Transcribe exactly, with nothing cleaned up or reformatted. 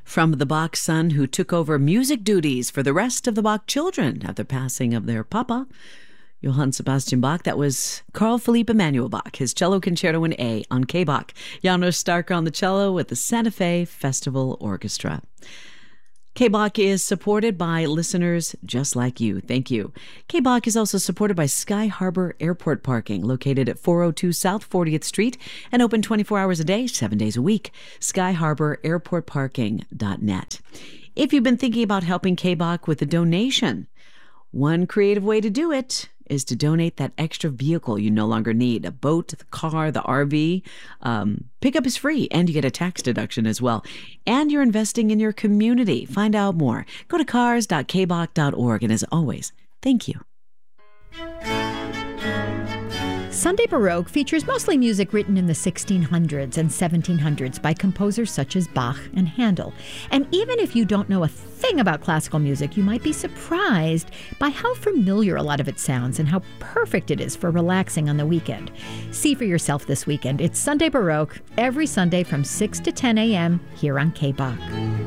From the Bach son who took over music duties for the rest of the Bach children after passing of their papa, Johann Sebastian Bach. That was Carl Philipp Emanuel Bach, his cello concerto in A on K-Bach. Janos Starker on the cello with the Santa Fe Festival Orchestra. K-Bach is supported by listeners just like you. Thank you. K-Bach is also supported by Sky Harbor Airport Parking, located at four oh two South fortieth Street and open twenty-four hours a day, seven days a week. sky harbor airport parking dot net. If you've been thinking about helping K-Bach with a donation, one creative way to do it is to donate that extra vehicle you no longer need. A boat, the car, the R V. Um, pickup is free, and you get a tax deduction as well. And you're investing in your community. Find out more. Go to cars dot k bach dot org. And as always, thank you. Sunday Baroque features mostly music written in the sixteen hundreds and seventeen hundreds by composers such as Bach and Handel. And even if you don't know a thing about classical music, you might be surprised by how familiar a lot of it sounds and how perfect it is for relaxing on the weekend. See for yourself this weekend. It's Sunday Baroque every Sunday from six to ten a.m. here on K-Bach.